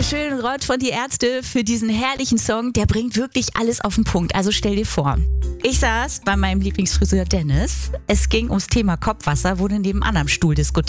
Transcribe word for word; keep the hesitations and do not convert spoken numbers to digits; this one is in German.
Dankeschön, Rod von Die Ärzte, für diesen herrlichen Song. Der bringt wirklich alles auf den Punkt. Also stell dir vor, ich saß bei meinem Lieblingsfriseur Dennis. Es ging ums Thema Kopfwasser, wurde nebenan am Stuhl diskutiert.